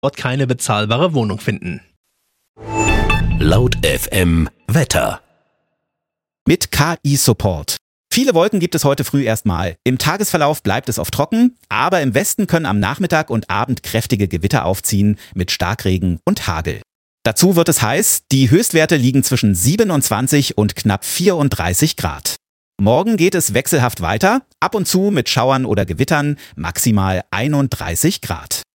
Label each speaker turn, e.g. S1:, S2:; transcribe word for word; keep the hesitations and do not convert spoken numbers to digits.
S1: dort keine bezahlbare Wohnung finden.
S2: Laut F M Wetter.
S3: Mit K I-Support. Viele Wolken gibt es heute früh erstmal. Im Tagesverlauf bleibt es oft trocken, aber im Westen können am Nachmittag und Abend kräftige Gewitter aufziehen mit Starkregen und Hagel. Dazu wird es heiß, die Höchstwerte liegen zwischen siebenundzwanzig und knapp vierunddreißig Grad. Morgen geht es wechselhaft weiter, ab und zu mit Schauern oder Gewittern, maximal einunddreißig Grad.